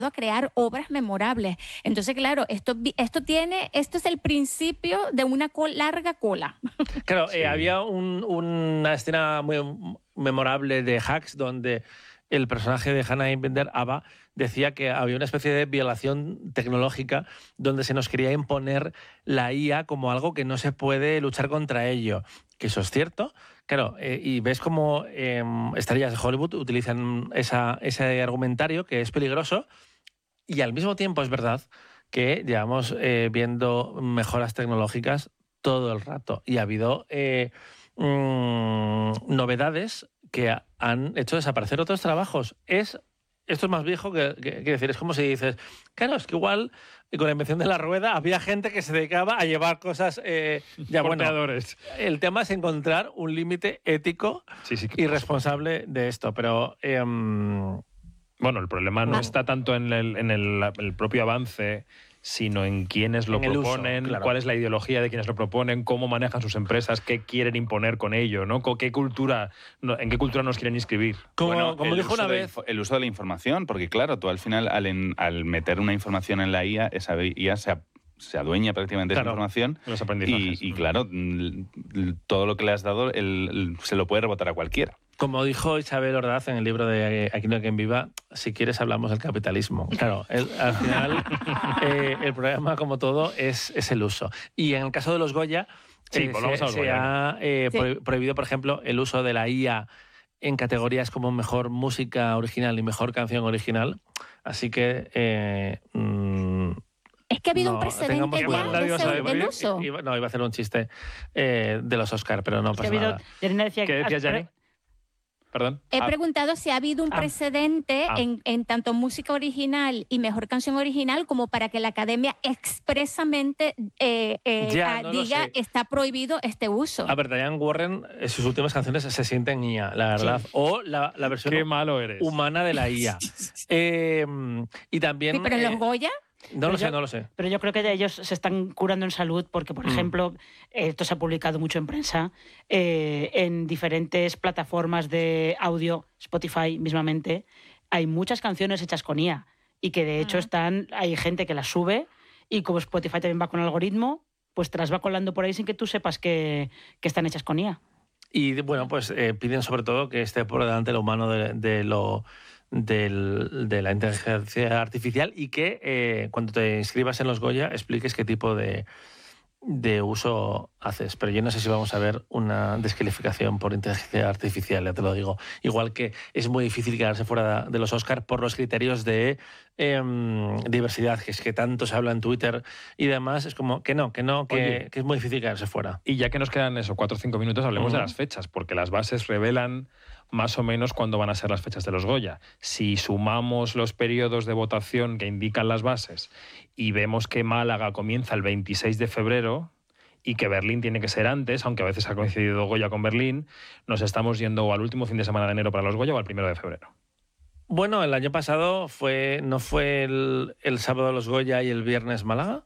a crear obras memorables. Entonces, claro, esto es el principio de una larga cola. Claro, había una escena muy memorable de Hacks donde el personaje de Hannah Einbender, Ava, decía que había una especie de violación tecnológica donde se nos quería imponer la IA como algo que no se puede luchar contra ello. Que eso es cierto. Claro, y ves cómo estrellas de Hollywood utilizan ese argumentario que es peligroso, y al mismo tiempo es verdad que llevamos viendo mejoras tecnológicas todo el rato y ha habido novedades que han hecho desaparecer otros trabajos. Esto es más viejo que decir, es como si dices, claro, es que igual con la invención de la rueda había gente que se dedicaba a llevar cosas porteadores. Bueno, el tema es encontrar un límite ético y responsable de esto, pero bueno, el problema no está tanto en el propio avance, sino en quiénes lo proponen, claro. Cuál es la ideología de quienes lo proponen, cómo manejan sus empresas, qué quieren imponer con ello, ¿no? ¿En qué cultura nos quieren inscribir? Como dijo una vez... El uso de la información, porque claro, tú al final, al meter una información en la IA, esa IA se adueña prácticamente de esa información los aprendizajes. y claro, todo lo que le has dado se lo puede rebotar a cualquiera. Como dijo Isabel Ordaz en el libro de Aquí no hay quien viva, si quieres hablamos del capitalismo. Claro, al final el problema, como todo, es el uso. Y en el caso de los Goya, se ha prohibido, por ejemplo, el uso de la IA en categorías como mejor música original y mejor canción original. Así que... es que ha habido un precedente del uso. Iba a hacer un chiste de los Oscar, pero no pasa nada. ¿Qué decías, Yanni? Perdón. He preguntado si ha habido un precedente en tanto música original y mejor canción original como para que la Academia expresamente diga está prohibido este uso. A ver, Diane Warren, sus últimas canciones se sienten IA, la verdad. Sí. O la versión humana de la IA. Y también... Sí, pero en los Goya... No lo sé. Pero yo creo que ellos se están curando en salud porque, por ejemplo, esto se ha publicado mucho en prensa, en diferentes plataformas de audio, Spotify mismamente, hay muchas canciones hechas con IA y que de hecho hay gente que las sube y como Spotify también va con algoritmo, pues te las va colando por ahí sin que tú sepas que están hechas con IA. Y bueno, pues piden sobre todo que esté por delante lo humano de la inteligencia artificial y que cuando te inscribas en los Goya expliques qué tipo de uso haces. Pero yo no sé si vamos a ver una descalificación por inteligencia artificial, ya te lo digo. Igual que es muy difícil quedarse fuera de los Oscar por los criterios de diversidad, que es que tanto se habla en Twitter y demás, es como que es muy difícil quedarse fuera. Y ya que nos quedan 4 o 5 minutos, hablemos de las fechas, porque las bases revelan más o menos cuándo van a ser las fechas de los Goya. Si sumamos los periodos de votación que indican las bases y vemos que Málaga comienza el 26 de febrero y que Berlín tiene que ser antes, aunque a veces ha coincidido Goya con Berlín, nos estamos yendo o al último fin de semana de enero para los Goya o al 1 de febrero. Bueno, el año pasado ¿no fue el sábado de los Goya y el viernes Málaga?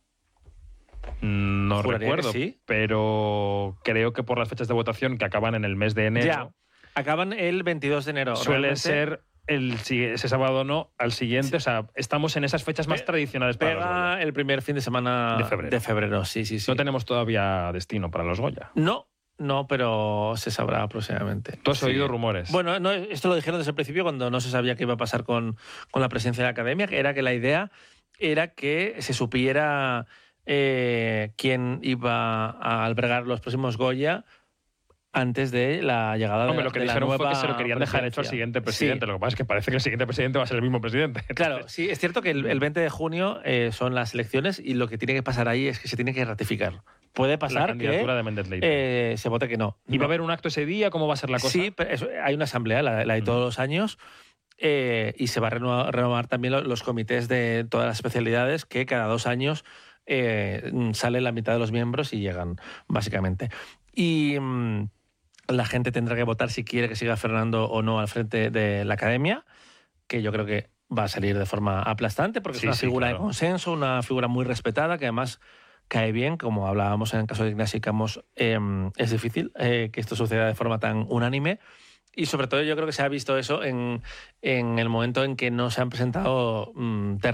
No recuerdo, sí, pero creo que por las fechas de votación que acaban en el mes de enero... Ya. Acaban el 22 de enero. Suele ser ese sábado al siguiente. Sí. O sea, estamos en esas fechas más tradicionales para los Goya. El primer fin de semana de febrero. Sí. No tenemos todavía destino para los Goya. No, pero se sabrá próximamente. ¿Tú has oído rumores? Bueno, esto lo dijeron desde el principio cuando no se sabía qué iba a pasar con la presidencia de la Academia, que la idea era que se supiera quién iba a albergar los próximos Goya antes de la llegada de la nueva... Lo que dijeron fue que se lo querían dejar hecho al siguiente presidente. Sí. Lo que pasa es que parece que el siguiente presidente va a ser el mismo presidente. Claro, sí, es cierto que el 20 de junio son las elecciones y lo que tiene que pasar ahí es que se tiene que ratificar. Puede pasar la candidatura de Méndez Leite. Se vote que no. ¿Y va a haber un acto ese día? ¿Cómo va a ser la cosa? Sí, pero hay una asamblea, la de todos los años, y se va a renovar también los comités de todas las especialidades que cada 2 años sale la mitad de los miembros y llegan, básicamente. Y... la gente tendrá que votar si quiere que siga Fernando o no al frente de la Academia, que yo creo que va a salir de forma aplastante porque es una figura de consenso, una figura muy respetada que además cae bien, como hablábamos en el caso de Ignasi Camós, es difícil que esto suceda de forma tan unánime Y sobre todo yo creo que se ha visto eso en el momento en que no se han presentado